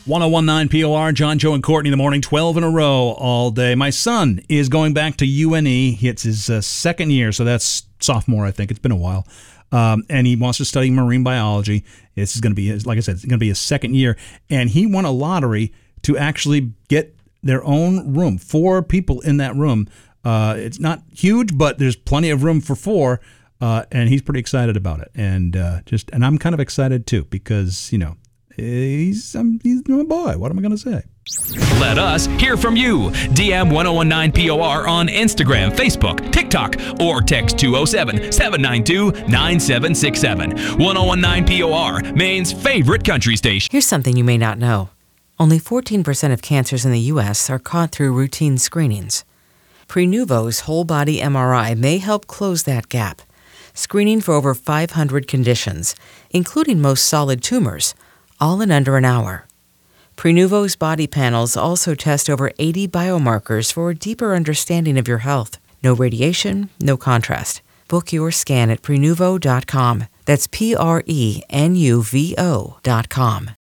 1019 POR, John, Joe, and Courtney in the morning, 12 in a row all day. My son is going back to UNE. It's his second year, so that's sophomore, I think. It's been a while. And he wants to study marine biology. This is going to be, like I said, it's going to be his second year. And he won a lottery to actually get their own room. 4 people in that room. It's not huge, but there's plenty of room for 4. And he's pretty excited about it. And I'm kind of excited too, because, he's my boy. What am I going to say? Let us hear from you. DM 1019 POR on Instagram, Facebook, TikTok, or text 207-792-9767. 1019 POR, Maine's favorite country station. Here's something you may not know. Only 14% of cancers in the U.S. are caught through routine screenings. Prenuvo's whole body MRI may help close that gap, screening for over 500 conditions, including most solid tumors, all in under an hour. Prenuvo's body panels also test over 80 biomarkers for a deeper understanding of your health. No radiation, no contrast. Book your scan at Prenuvo.com. That's Prenuvo.com.